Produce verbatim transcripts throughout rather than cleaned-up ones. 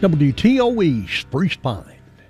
W T O E Spruce Pine.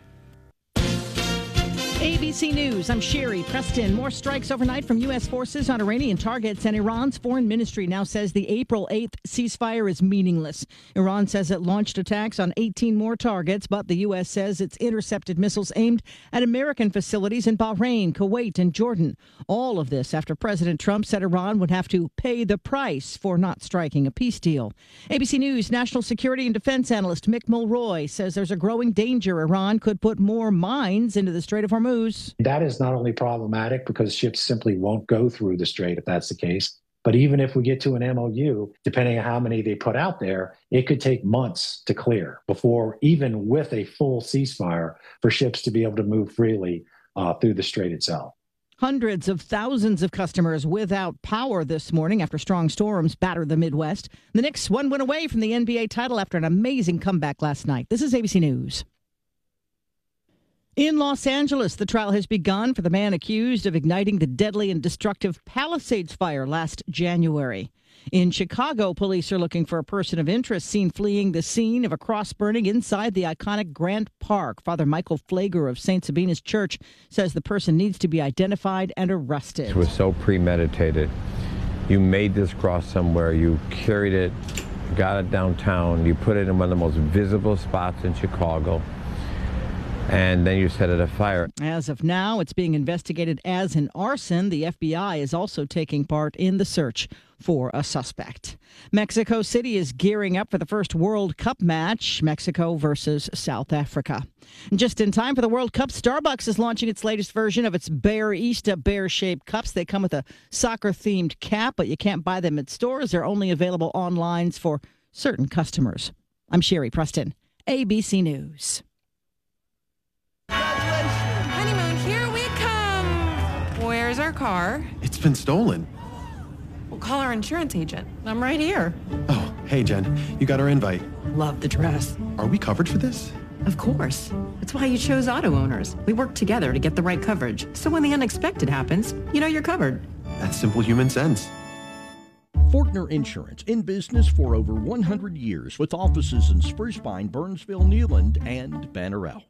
A B C News, I'm Sherry Preston. More strikes overnight from U S forces on Iranian targets, and Iran's foreign ministry now says the April eighth ceasefire is meaningless. Iran says it launched attacks on eighteen more targets, but the U S says it's intercepted missiles aimed at American facilities in Bahrain, Kuwait, and Jordan. All of this after President Trump said Iran would have to pay the price for not striking a peace deal. A B C News national security and defense analyst Mick Mulroy says there's a growing danger Iran could put more mines into the Strait of Hormuz. That is not only problematic because ships simply won't go through the strait if that's the case, but even if we get to an M O U, depending on how many they put out there, it could take months to clear before, even with a full ceasefire, for ships to be able to move freely uh, through the strait itself. Hundreds of thousands of customers without power this morning after strong storms battered the Midwest. The Knicks one win away from the N B A title after an amazing comeback last night. This is A B C News. In Los Angeles, the trial has begun for the man accused of igniting the deadly and destructive Palisades fire last January. In Chicago, police are looking for a person of interest seen fleeing the scene of a cross burning inside the iconic Grant Park. Father Michael Flager of Saint Sabina's Church says the person needs to be identified and arrested. It was so premeditated. You made this cross somewhere, you carried it, got it downtown, you put it in one of the most visible spots in Chicago, and then you set it afire. As of now, it's being investigated as an arson. The F B I is also taking part in the search for a suspect. Mexico City is gearing up for the first World Cup match, Mexico versus South Africa. Just in time for the World Cup, Starbucks is launching its latest version of its Bearista bear-shaped cups. They come with a soccer-themed cap, but you can't buy them at stores. They're only available online for certain customers. I'm Sherry Preston, A B C News. Honeymoon, here we come. Where's our car? It's been stolen. We'll call our insurance agent. I'm right here. Oh, hey, Jen. You got our invite. Love the dress. Are we covered for this? Of course. That's why you chose auto owners. We work together to get the right coverage. So when the unexpected happens, you know you're covered. That's simple human sense. Fortner Insurance, in business for over one hundred years with offices in Spruce Pine, Burnsville, Newland, and Banner Elk.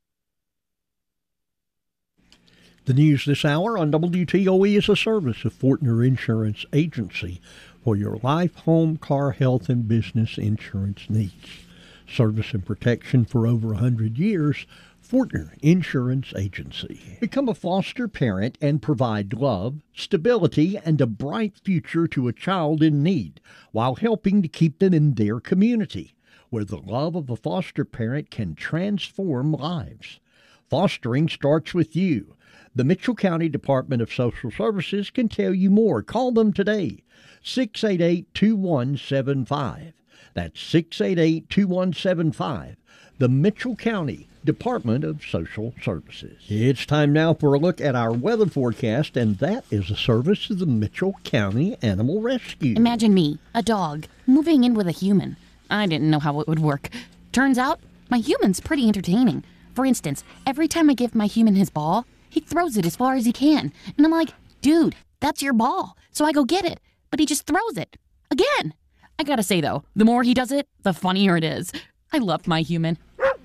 The news this hour on W T O E is a service of Fortner Insurance Agency for your life, home, car, health, and business insurance needs. Service and protection for over one hundred years, Fortner Insurance Agency. Become a foster parent and provide love, stability, and a bright future to a child in need while helping to keep them in their community, where the love of a foster parent can transform lives. Fostering starts with you. The Mitchell County Department of Social Services can tell you more. Call them today, six eight eight, two one seven five. That's six eight eight, two one seven five. The Mitchell County Department of Social Services. It's time now for a look at our weather forecast, and that is a service of the Mitchell County Animal Rescue. Imagine me, a dog, moving in with a human. I didn't know how it would work. Turns out, my human's pretty entertaining. For instance, every time I give my human his ball, he throws it as far as he can. And I'm like, dude, that's your ball. So I go get it. But he just throws it. Again. I gotta say, though, the more he does it, the funnier it is. I love my human.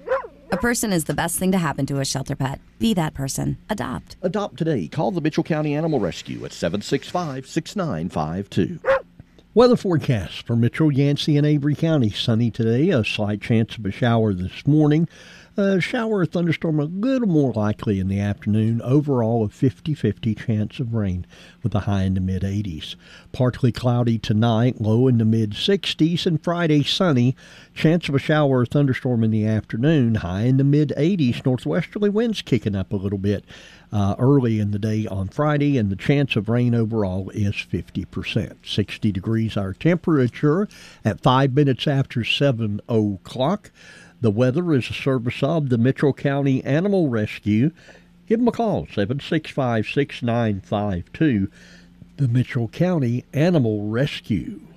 A person is the best thing to happen to a shelter pet. Be that person. Adopt. Adopt today. Call the Mitchell County Animal Rescue at seven six five, six nine five two. Weather forecast for Mitchell, Yancey, and Avery County. Sunny today, a slight chance of a shower this morning. A shower or thunderstorm a little more likely in the afternoon. Overall, a fifty-fifty chance of rain with a high in the mid-eighties. Partly cloudy tonight, low in the mid-sixties. And Friday, sunny. Chance of a shower or thunderstorm in the afternoon, high in the mid-eighties. Northwesterly winds kicking up a little bit uh, early in the day on Friday. And the chance of rain overall is fifty percent. sixty degrees our temperature at five minutes after seven o'clock. The weather is a service of the Mitchell County Animal Rescue. Give them a call, seven six five, six nine five two. The Mitchell County Animal Rescue.